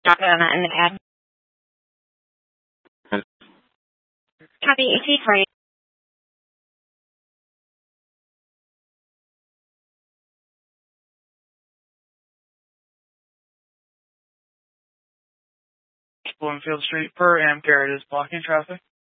Not on that in the ad. Copy AC3. Bloomfield Street per Amcare, it is blocking traffic.